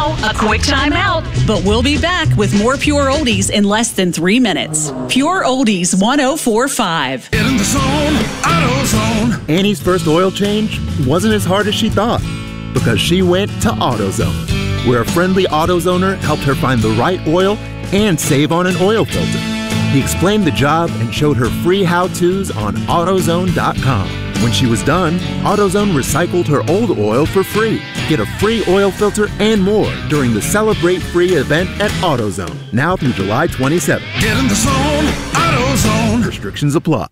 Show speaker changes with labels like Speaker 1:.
Speaker 1: now, a quick time out. But we'll be back with more Pure Oldies in less than 3 minutes. Pure Oldies 104.5.
Speaker 2: Get in the zone, AutoZone.
Speaker 3: Annie's first oil change wasn't as hard as she thought because she went to AutoZone, where a friendly AutoZoner helped her find the right oil and save on an oil filter. He explained the job and showed her free how-tos on AutoZone.com. When she was done, AutoZone recycled her old oil for free. Get a free oil filter and more during the Celebrate Free event at AutoZone, now through July 27th.
Speaker 2: Get in the zone, AutoZone.
Speaker 3: Restrictions apply.